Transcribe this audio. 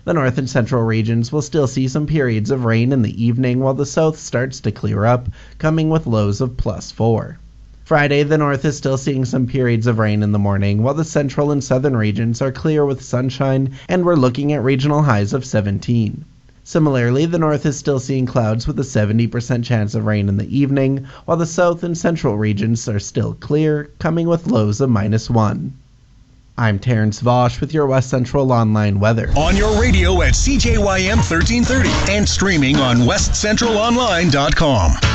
The north and central regions will still see some periods of rain in the evening, while the south starts to clear up, coming with lows of +4. Friday, the north is still seeing some periods of rain in the morning, while the central and southern regions are clear with sunshine, and we're looking at regional highs of 17. Similarly, the north is still seeing clouds with a 70% chance of rain in the evening, while the south and central regions are still clear, coming with lows of -1. I'm Terrence Vosch with your West Central Online weather. On your radio at CJYM 1330 and streaming on westcentralonline.com.